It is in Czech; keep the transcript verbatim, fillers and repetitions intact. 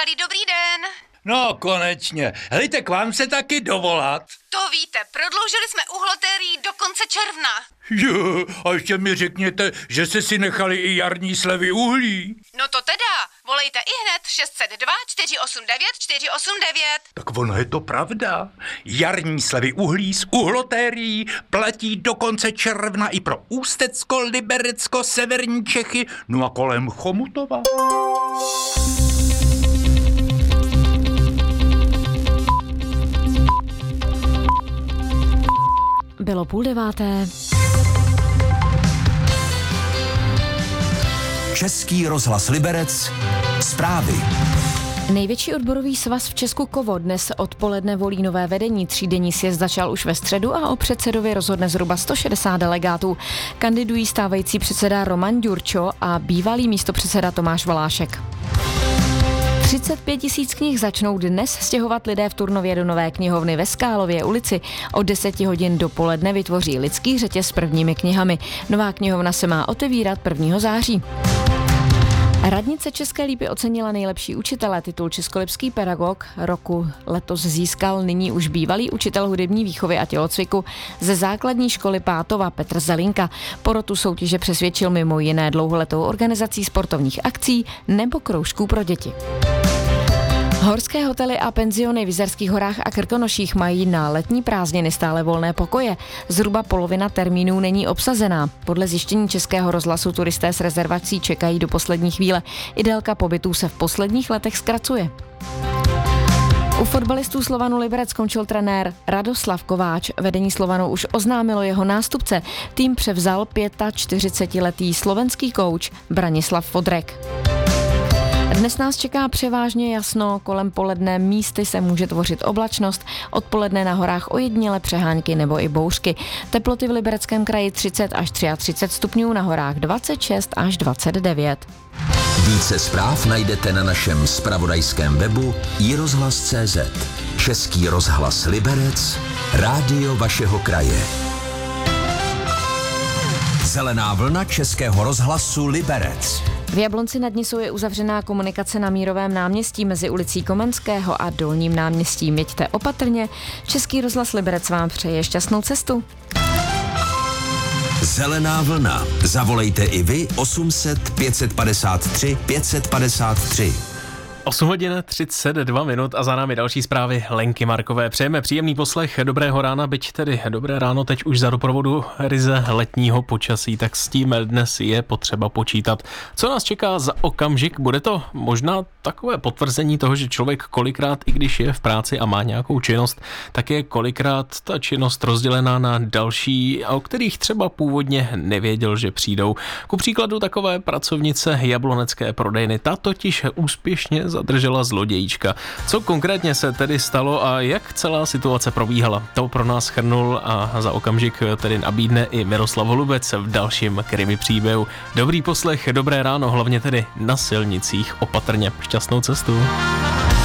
Natálí, dobrý den. No, konečně. Helejte, k vám se taky dovolat. To víte, prodloužili jsme uhlotérií do konce června. Jo, a ještě mi řekněte, že jste si nechali i jarní slevy uhlí. No to teda, volejte i hned šest set dva čtyři osm devět čtyři osm devět. Tak ono je to pravda. Jarní slevy uhlí z uhlotérií platí do konce června i pro Ústecko, Liberecko, severní Čechy, no a kolem Chomutova. Bylo půl deváté. Český rozhlas Liberec. Zprávy. Největší odborový svaz v Česku Kovo dnes odpoledne volí nové vedení. Třídenní sjezd začal už ve středu a o předsedovi rozhodne zhruba sto šedesát delegátů. Kandidují stávající předseda Roman Ďurčo a bývalý místopředseda Tomáš Valášek. třicet pět tisíc knih začnou dnes stěhovat lidé v Turnově do nové knihovny ve Skálově ulici. Od deseti hodin dopoledne vytvoří lidský řetěz s prvními knihami. Nová knihovna se má otevírat prvního září. Radnice České Lípy ocenila nejlepší učitele. Titul Českolipský pedagog roku letos získal nyní už bývalý učitel hudební výchovy a tělocviku ze základní školy Pátova Petr Zelinka. Porotu soutěže přesvědčil mimo jiné dlouholetou organizací sportovních akcí nebo kroužků pro děti. Horské hotely a penziony v Jizerských horách a Krkonoších mají na letní prázdniny stále volné pokoje. Zhruba polovina termínů není obsazená. Podle zjištění Českého rozhlasu turisté s rezervací čekají do poslední chvíle. I délka pobytů se v posledních letech zkracuje. U fotbalistů Slovanu Liberec skončil trenér Radoslav Kováč. Vedení Slovanu už oznámilo jeho nástupce. Tým převzal čtyřicetiletý slovenský kouč Branislav Fodrek. Dnes nás čeká převážně jasno, kolem poledne místy se může tvořit oblačnost, odpoledne na horách ojediněle přehánky nebo i bouřky. Teploty v Libereckém kraji třicet až třicet tři stupňů, na horách dvacet šest až dvacet devět. Více zpráv najdete na našem zpravodajském webu i rozhlas tečka cé zet. Český rozhlas Liberec, rádio vašeho kraje. Zelená vlna Českého rozhlasu Liberec. V Jablonci nad Nisou je uzavřená komunikace na Mírovém náměstí mezi ulicí Komenského a Dolním náměstím. Jeďte opatrně. Český rozhlas Liberec vám přeje šťastnou cestu. Zelená vlna. Zavolejte i vy osm set pět padesát tři pět padesát tři. osm hodin třicet dva minut a za námi další zprávy Lenky Markové. Přejeme příjemný poslech, dobrého rána, byť tedy dobré ráno teď už za doprovodu ryze letního počasí, tak s tím dnes je potřeba počítat. Co nás čeká za okamžik? Bude to možná takové potvrzení toho, že člověk kolikrát, i když je v práci a má nějakou činnost, tak je kolikrát ta činnost rozdělená na další, o kterých třeba původně nevěděl, že přijdou. Ku příkladu takové pracovnice jablonecké prodejny. Ta totiž úspěšně zadržela zlodějíčka. Co konkrétně se tedy stalo a jak celá situace probíhala? To pro nás shrnul a za okamžik tedy nabídne i Miroslav Holubec v dalším krimi příběhu. Dobrý poslech, dobré ráno, hlavně tedy na silnicích opatrně. Šťastnou cestu.